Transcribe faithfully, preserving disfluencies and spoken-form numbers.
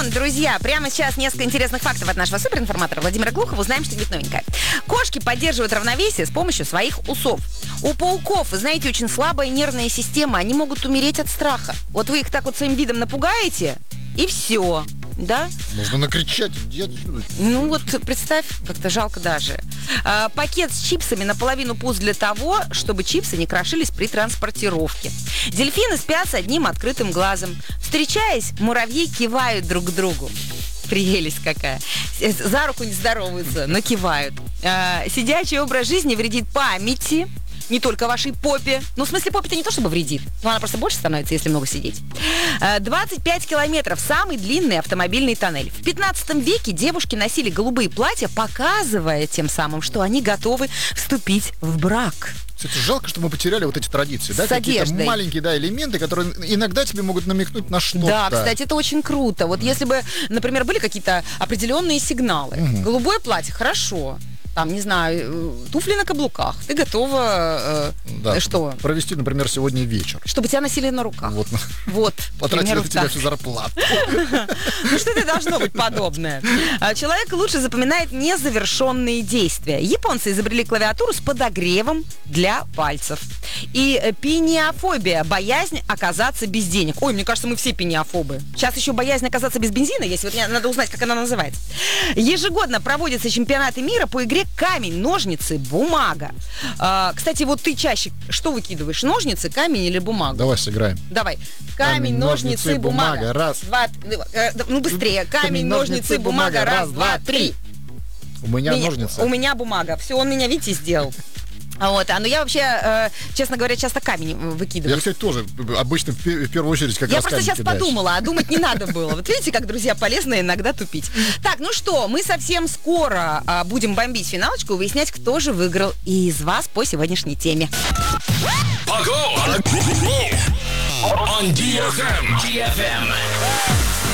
афтернун, друзья. Прямо сейчас несколько интересных фактов от нашего суперинформатора Владимира Глухова. Узнаем что-нибудь новенькое. Кошки поддерживают равновесие с помощью своих усов. У пауков, вы знаете, очень слабая нервная система. Они могут умереть от страха. Вот вы их так вот своим видом напугаете, и все. Да? Можно накричать, иди отсюда. Ну вот, представь, как-то жалко даже. А, пакет с чипсами наполовину пуст для того, чтобы чипсы не крошились при транспортировке. Дельфины спят с одним открытым глазом. Встречаясь, муравьи кивают друг к другу. Прелесть какая. За руку не здороваются, но кивают. А, сидячий образ жизни вредит памяти. Не только вашей попе. Ну, в смысле, попе-то не то, чтобы вредит. Но она просто больше становится, если много сидеть. двадцать пять километров. Самый длинный автомобильный тоннель. В пятнадцатом веке девушки носили голубые платья, показывая тем самым, что они готовы вступить в брак. Кстати, жалко, что мы потеряли вот эти традиции, да? С Какие-то одеждой. маленькие, да, элементы, которые иногда тебе могут намекнуть на что-то. Да, кстати, это очень круто. Вот если бы, например, были какие-то определенные сигналы. Мгм. Голубое платье, хорошо. Там, не знаю, э, туфли на каблуках. Ты готова, э, Да, что? провести, например, сегодня вечер. Чтобы тебя носили на руках. Вот, Вот. потратили примерно на тебя так. всю зарплату. Ну что это должно быть подобное? А, Человек лучше запоминает незавершенные действия. Японцы изобрели клавиатуру с подогревом для пальцев. И э, пениофобия, боязнь оказаться без денег. Ой, мне кажется, мы все пениофобы. Сейчас еще боязнь оказаться без бензина есть. Вот мне надо узнать, как она называется. Ежегодно проводятся чемпионаты мира по игре камень, ножницы, бумага. А, кстати, вот ты чаще что выкидываешь? Ножницы, камень или бумагу? Давай сыграем. Давай. Камень, ножницы, бумага. Раз. Два. э, Ну, быстрее. Камень, ножницы, бумага. Раз, два, три. У меня Меня- ножницы. У меня бумага. Все, он меня, видите, сделал. А Вот, а ну я вообще, э, честно говоря, часто камень Я, выкидываю. кстати, тоже обычно в пе- в первую очередь как Я раз просто камень сейчас кидаешь. подумала, а думать не надо было. Вот видите, как, друзья, полезно иногда тупить. Так, ну что, мы совсем скоро а, будем бомбить финалочку и выяснять, кто же выиграл из вас по сегодняшней теме. Погода! On ди эф эм. ди эф эм.